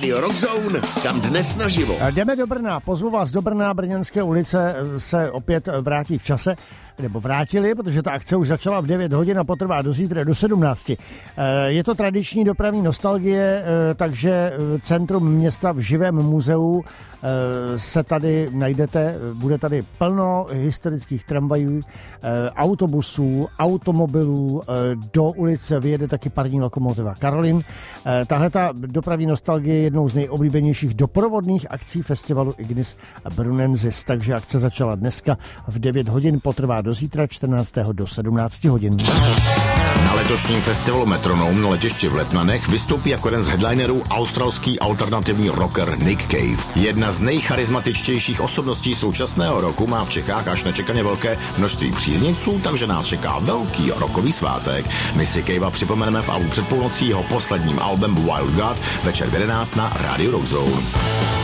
Radio Rock Zone, kam dnes naživo. Jdeme do Brna, pozvu vás do Brna, Brněnské ulice se opět vrátí v čase, nebo vrátili, protože ta akce už začala v 9 hodin a potrvá do zítra do 17. Je to tradiční dopravní nostalgie, takže centrum města v živém muzeu se tady najdete, bude tady plno historických tramvají, autobusů, automobilů, do ulice vyjede taky parní lokomotiva Karolin. Tahle ta dopravní nostalgie je jednou z nejoblíbenějších doprovodných akcí festivalu Ignis Brunensis, takže akce začala dneska v 9 hodin, potrvá do zítra 14. do 17 hodin. Na letošním festivalu Metronom na letišti v Letnanech vystoupí jako jeden z headlinerů australský alternativní rocker Nick Cave. Jedna z nejcharizmatičtějších osobností současného roku má v Čechách až nečekaně velké množství příznivců, takže nás čeká velký rockový svátek. My si Cavea připomeneme v albu před půlnocí jeho posledním albem Wild God večer v 11 na Radio Rock Zone.